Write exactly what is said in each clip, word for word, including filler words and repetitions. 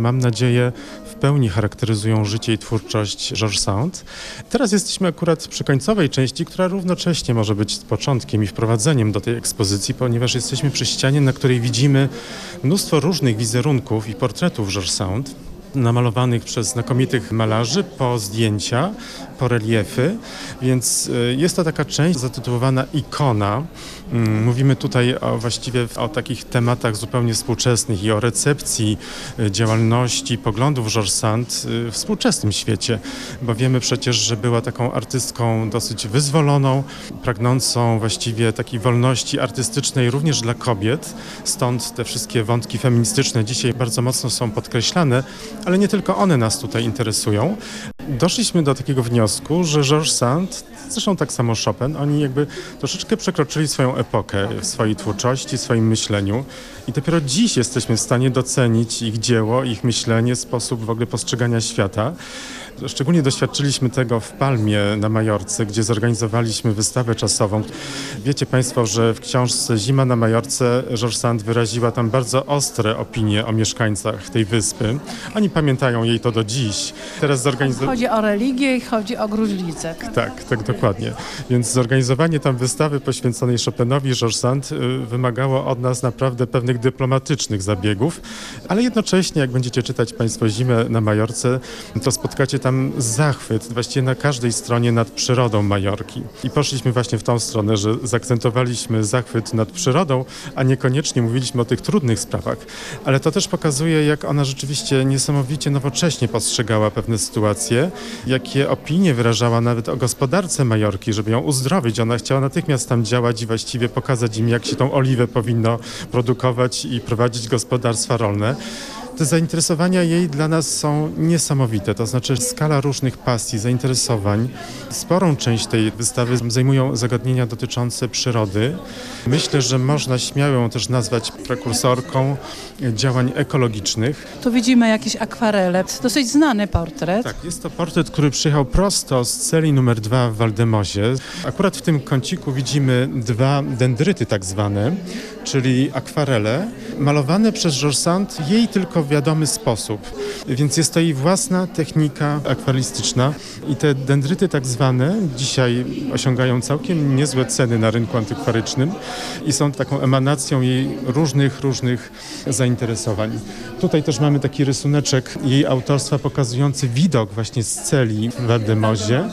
mam nadzieję, w pełni charakteryzują życie i twórczość George Sand. Teraz jesteśmy akurat przy końcowej części, która równocześnie może być początkiem i wprowadzeniem do tej ekspozycji, ponieważ jesteśmy przy ścianie, na której widzimy mnóstwo różnych wizerunków i portretów George Sand, namalowanych przez znakomitych malarzy, po zdjęcia, po reliefy, więc jest to taka część zatytułowana Ikona. Mówimy tutaj o, właściwie o takich tematach zupełnie współczesnych i o recepcji działalności, poglądów George Sand w współczesnym świecie, bo wiemy przecież, że była taką artystką dosyć wyzwoloną, pragnącą właściwie takiej wolności artystycznej również dla kobiet, stąd te wszystkie wątki feministyczne dzisiaj bardzo mocno są podkreślane, ale nie tylko one nas tutaj interesują. Doszliśmy do takiego wniosku, że George Sand, zresztą tak samo Chopin, oni jakby troszeczkę przekroczyli swoją epokę w swojej twórczości, w swoim myśleniu i dopiero dziś jesteśmy w stanie docenić ich dzieło, ich myślenie, sposób w ogóle postrzegania świata. Szczególnie doświadczyliśmy tego w Palmie na Majorce, gdzie zorganizowaliśmy wystawę czasową. Wiecie Państwo, że w książce Zima na Majorce George Sand wyraziła tam bardzo ostre opinie o mieszkańcach tej wyspy. Oni pamiętają jej to do dziś. Teraz zorganizo- Chodzi o religię i chodzi o gruźlicę. Tak, tak, dokładnie. Więc zorganizowanie tam wystawy poświęconej Chopinowi George Sand wymagało od nas naprawdę pewnych dyplomatycznych zabiegów, ale jednocześnie, jak będziecie czytać Państwo Zimę na Majorce, to spotkacie tam zachwyt właściwie na każdej stronie nad przyrodą Majorki. I poszliśmy właśnie w tą stronę, że zaakcentowaliśmy zachwyt nad przyrodą, a niekoniecznie mówiliśmy o tych trudnych sprawach. Ale to też pokazuje, jak ona rzeczywiście niesamowicie nowocześnie postrzegała pewne sytuacje, jakie opinie wyrażała nawet o gospodarce Majorki, żeby ją uzdrowić. Ona chciała natychmiast tam działać i właściwie pokazać im, jak się tą oliwę powinno produkować i prowadzić gospodarstwa rolne. Te zainteresowania jej dla nas są niesamowite, to znaczy skala różnych pasji, zainteresowań. Sporą część tej wystawy zajmują zagadnienia dotyczące przyrody. Myślę, że można śmiało ją też nazwać prekursorką działań ekologicznych. Tu widzimy jakieś akwarele, dosyć znany portret. Tak, jest to portret, który przyjechał prosto z celi numer dwa w Waldemozie. Akurat w tym kąciku widzimy dwa dendryty tak zwane, czyli akwarele, malowane przez George Sand jej tylko w wiadomy sposób. Więc jest to jej własna technika akwarelistyczna i te dendryty tak zwane dzisiaj osiągają całkiem niezłe ceny na rynku antykwarycznym i są taką emanacją jej różnych, różnych zainteresowań. Tutaj też mamy taki rysuneczek jej autorstwa pokazujący widok właśnie z celi w Waldemozie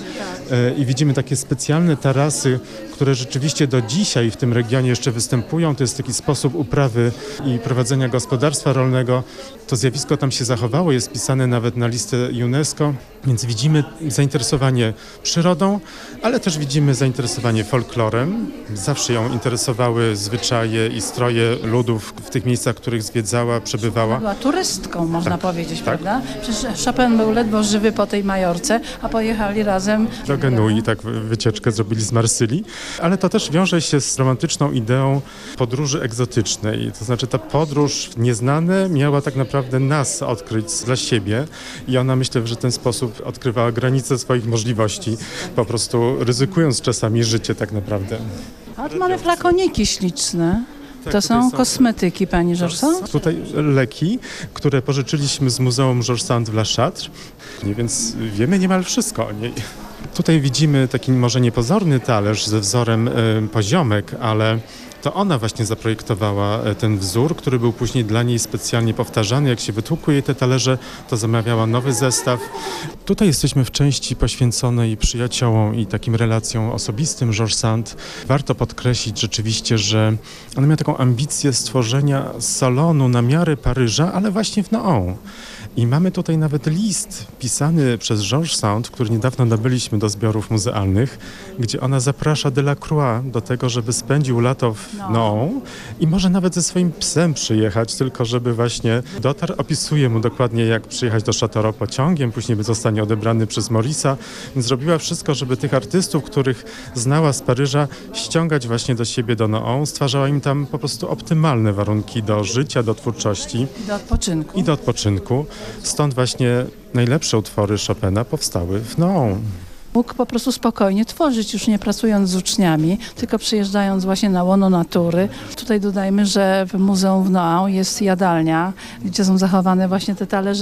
i widzimy takie specjalne tarasy, które rzeczywiście do dzisiaj w tym regionie jeszcze występują. To jest taki sposób uprawy i prowadzenia gospodarstwa rolnego. To zjawisko tam się zachowało, jest wpisane nawet na listę UNESCO, więc widzimy zainteresowanie przyrodą, ale też widzimy zainteresowanie folklorem. Zawsze ją interesowały zwyczaje i stroje ludów w tych miejscach, w których zwiedzała, przebywała. Była turystką, można tak, powiedzieć, tak. prawda? Przecież Chopin był ledwo żywy po tej Majorce, a pojechali razem do Genui, tak wycieczkę zrobili z Marsylii, ale to też wiąże się z romantyczną ideą podróży egzotycznej. To znaczy ta podróż w nieznane miała tak naprawdę nas odkryć dla siebie i ona myślę, że w ten sposób odkrywała granice swoich możliwości, po prostu ryzykując czasami życie tak naprawdę. A tu mamy flakoniki śliczne. Tak, to są, są kosmetyki pani George Sand? Tutaj leki, które pożyczyliśmy z Muzeum George Sand w La Châtre, więc wiemy niemal wszystko o niej. Tutaj widzimy taki może niepozorny talerz ze wzorem y, poziomek, ale to ona właśnie zaprojektowała ten wzór, który był później dla niej specjalnie powtarzany. Jak się wytłukły jej te talerze, to zamawiała nowy zestaw. Tutaj jesteśmy w części poświęconej przyjaciołom i takim relacjom osobistym George Sand. Warto podkreślić rzeczywiście, że ona miała taką ambicję stworzenia salonu na miarę Paryża, ale właśnie w Nohant. I mamy tutaj nawet list pisany przez George Sand, który niedawno nabyliśmy do zbiorów muzealnych, gdzie ona zaprasza Delacroix do tego, żeby spędził lato w Nohant i może nawet ze swoim psem przyjechać, tylko żeby właśnie dotarł. Opisuje mu dokładnie, jak przyjechać do Châteauroux pociągiem, później zostanie odebrany przez Maurisa. Więc zrobiła wszystko, żeby tych artystów, których znała z Paryża, ściągać właśnie do siebie do Nohant. Stwarzała im tam po prostu optymalne warunki do życia, do twórczości. I do odpoczynku. I do odpoczynku. Stąd właśnie najlepsze utwory Chopina powstały w Nohant. Mógł po prostu spokojnie tworzyć, już nie pracując z uczniami, tylko przyjeżdżając właśnie na łono natury. Tutaj dodajmy, że w Muzeum w Nohant jest jadalnia, gdzie są zachowane właśnie te talerze